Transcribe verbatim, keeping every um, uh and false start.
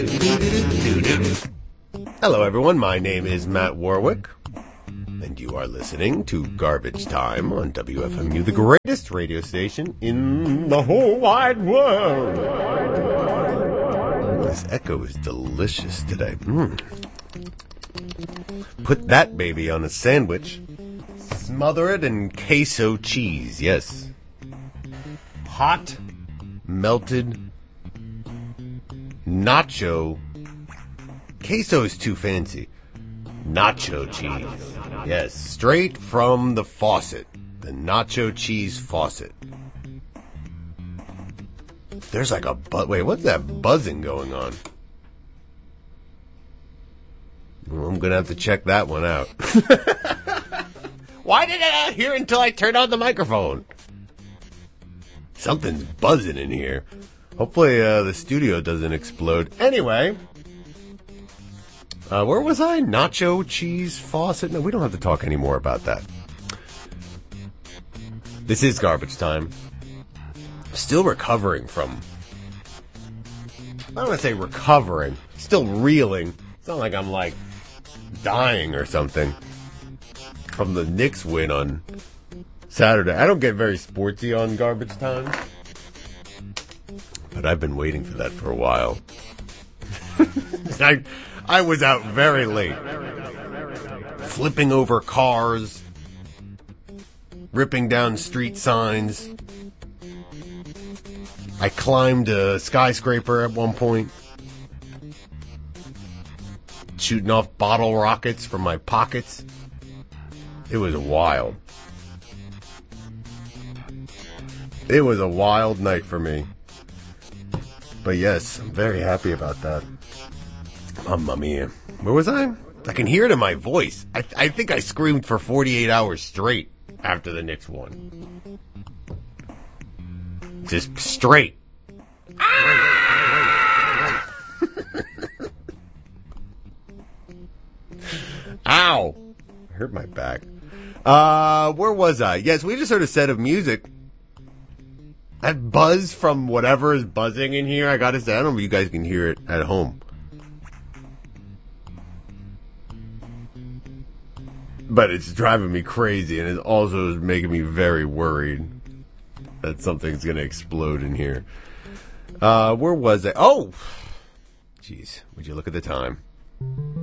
Hello, everyone. My name is Matt Warwick, and you are listening to Garbage Time on W F M U, the greatest radio station in the whole wide world. This echo is delicious today. Mm. Put that baby on a sandwich. Smother it in queso cheese. Yes. Hot, melted, nacho. Queso is too fancy. Nacho cheese. Yes, straight from the faucet. The nacho cheese faucet. There's like a bu- wait, what's that buzzing going on? Well, I'm gonna have to check that one out. Why did I not hear until I turned on the microphone? Something's buzzing in here. Hopefully uh, the studio doesn't explode. Anyway, uh, where was I? Nacho cheese faucet? No, we don't have to talk anymore about that. This is Garbage Time. Still recovering from... I don't want to say recovering. Still reeling. It's not like I'm like dying or something from the Knicks win on Saturday. I don't get very sportsy on Garbage Time, but I've been waiting for that for a while. I, I was out very late, flipping over cars, ripping down street signs. I climbed a skyscraper at one point, shooting off bottle rockets from my pockets. It was wild. It was a wild night for me. But yes, I'm very happy about that. Mamma mia. Where was I? I can hear it in my voice. I, I think I screamed for forty-eight hours straight after the Knicks won. Just straight. Ah! Ow! I hurt my back. Uh, where was I? Yes, we just heard a set of music. That buzz from whatever is buzzing in here, I gotta say, I don't know if you guys can hear it at home. But it's driving me crazy, and it also is making me very worried that something's gonna explode in here. Uh, where was I? Oh! Jeez, would you look at the time?